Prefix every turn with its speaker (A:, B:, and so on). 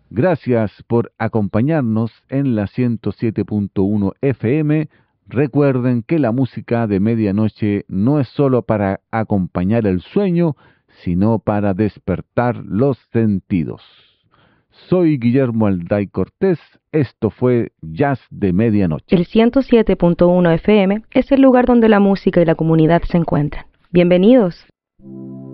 A: Gracias por acompañarnos en la 107.1 FM. Recuerden que la música de medianoche no es solo para acompañar el sueño, sino para despertar los sentidos. Soy Guillermo Alday Cortés, esto fue Jazz de Medianoche.
B: El 107.1 FM es el lugar donde la música y la comunidad se encuentran. Bienvenidos.